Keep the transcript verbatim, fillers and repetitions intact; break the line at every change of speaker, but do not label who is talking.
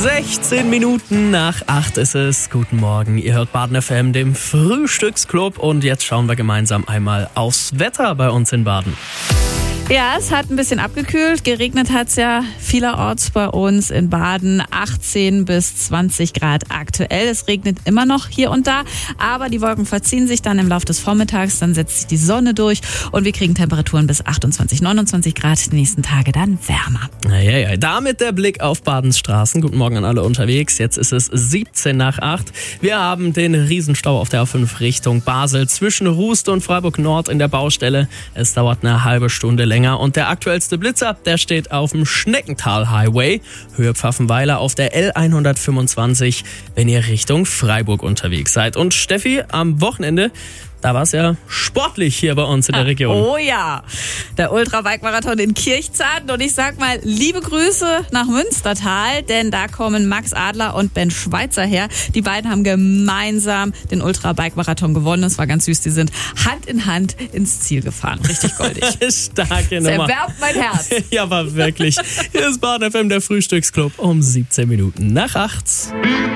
sechzehn Minuten nach acht ist es. Guten Morgen, ihr hört Baden F M, dem Frühstücksclub. Und jetzt schauen wir gemeinsam einmal aufs Wetter bei uns in Baden.
Ja, es hat ein bisschen abgekühlt. Geregnet hat es ja vielerorts bei uns in Baden. achtzehn bis zwanzig Grad aktuell. Es regnet immer noch hier und da, aber die Wolken verziehen sich dann im Laufe des Vormittags. Dann setzt sich die Sonne durch und wir kriegen Temperaturen bis achtundzwanzig, neunundzwanzig Grad. Die nächsten Tage dann wärmer.
Ja, ja, damit der Blick auf Badens Straßen. Guten Morgen an alle unterwegs. Jetzt ist es siebzehn nach acht. Wir haben den Riesenstau auf der A fünf Richtung Basel zwischen Rust und Freiburg Nord in der Baustelle. Es dauert eine halbe Stunde länger. Und der aktuellste Blitzer, der steht auf dem Schneckental Highway, Höhe Pfaffenweiler auf der L hundertfünfundzwanzig, wenn ihr Richtung Freiburg unterwegs seid. Und Steffi, am Wochenende, da war es ja sportlich hier bei uns in der Region.
Oh ja, der Ultra-Bike-Marathon in Kirchzarten. Und ich sag mal, liebe Grüße nach Münstertal, denn da kommen Max Adler und Ben Schweitzer her. Die beiden haben gemeinsam den Ultra-Bike-Marathon gewonnen. Es war ganz süß, die sind Hand in Hand ins Ziel gefahren. Richtig goldig.
Starke
Das
Nummer.
erwärmt mein Herz.
Ja, aber wirklich. Hier ist Baden F M, der Frühstücksclub um siebzehn Minuten nach acht.